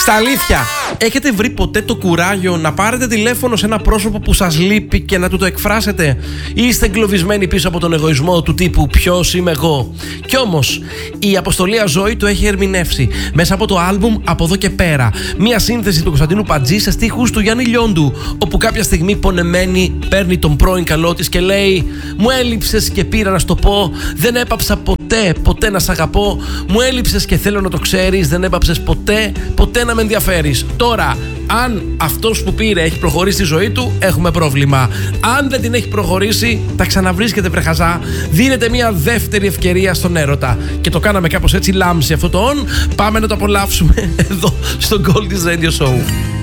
Στα αλήθεια, έχετε βρει ποτέ το κουράγιο να πάρετε τηλέφωνο σε ένα πρόσωπο που σας λείπει και να του το εκφράσετε? Ή είστε εγκλωβισμένοι πίσω από τον εγωισμό του τύπου ποιος είμαι εγώ? Κι όμως, η αποστολή Αζόη το έχει ερμηνεύσει μέσα από το άλμπουμ Από εδώ και πέρα. Μια σύνθεση του Κωνσταντίνου Παντζή σε στίχους του Γιάννη Λιόντου, όπου κάποια στιγμή πονεμένη παίρνει τον πρώην καλό της και λέει: μου έλειψες και πήρα να σου το πω, δεν έπαψα ποτέ να σ' αγαπώ. Μου έλειψες και θέλω να το ξέρεις, δεν έπαψες ποτέ να με ενδιαφέρεις. Τώρα, αν αυτός που πήρε έχει προχωρήσει στη ζωή του, έχουμε πρόβλημα. Αν δεν την έχει προχωρήσει, τα ξαναβρίσκεται βρεχαζά. Δίνετε μια δεύτερη ευκαιρία στον έρωτα. Και το κάναμε κάπως έτσι λάμψη αυτό το on. Πάμε να το απολαύσουμε εδώ στο Goldie's Radio Show.